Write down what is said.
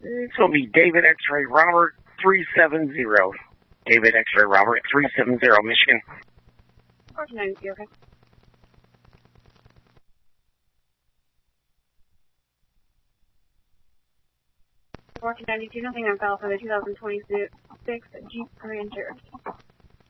This will be David X-Ray Robert 370. David X-Ray Robert 370, Michigan. 1490, okay. 1492, nothing on file for the 2026 Jeep Grand Cherokee.